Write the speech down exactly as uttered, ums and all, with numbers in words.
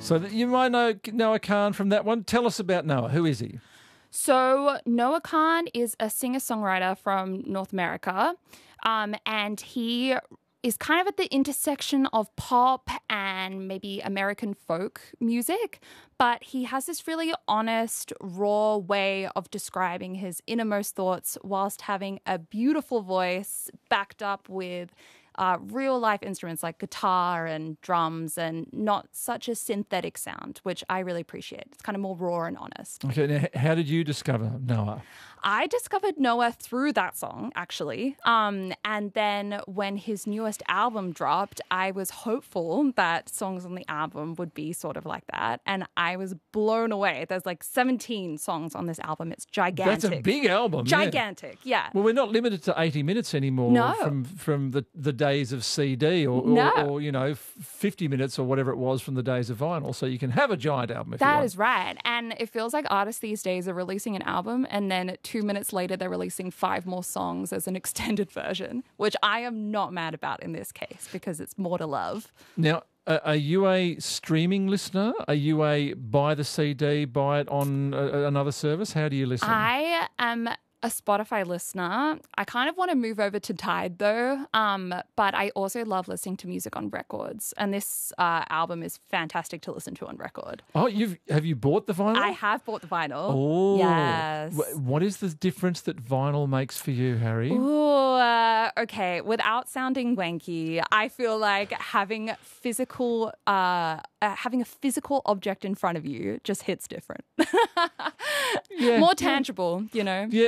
So that you might know Noah Kahan from that one. Tell us about Noah. Who is he? So Noah Kahan is a singer-songwriter from North America, um, and he is kind of at the intersection of pop and maybe American folk music, but he has this really honest, raw way of describing his innermost thoughts whilst having a beautiful voice backed up with uh, real-life instruments like guitar and drums and not such a synthetic sound, which I really appreciate. It's kind of more raw and honest. Okay, now how did you discover Noah? I discovered Noah through that song, actually. Um, and then when his newest album dropped, I was hopeful that songs on the album would be sort of like that. And I was blown away. There's like seventeen songs on this album. It's gigantic. That's a big album. Gigantic, yeah. yeah. Well, we're not limited to eighty minutes anymore No. from, from the, the days of C D or, No. or, or, you know, fifty minutes or whatever it was from the days of vinyl. So you can have a giant album if you That want. is right. And it feels like artists these days are releasing an album and then two minutes later they're releasing five more songs as an extended version, which I am not mad about in this case because it's more to love. Now, uh, are you a streaming listener? Are you a buy the C D, buy it on a, another service? How do you listen? I am a Spotify listener. I kind of want to move over to Tide though, um, but I also love listening to music on records. And this uh, album is fantastic to listen to on record. Oh, you've have you bought the vinyl? I have bought the vinyl. Oh, yes. Wh- What is the difference that vinyl makes for you, Harry? Ooh, uh, okay. Without sounding wanky, I feel like having physical, uh, uh, having a physical object in front of you just hits different. Yeah, More yeah. tangible, you know. Yeah.